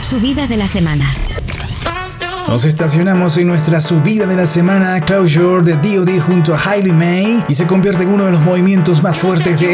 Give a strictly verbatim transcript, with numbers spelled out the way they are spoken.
Subida de la semana. Nos estacionamos en nuestra subida de la semana, Closure de D O D junto a Hailey May, y se convierte en uno de los movimientos más fuertes de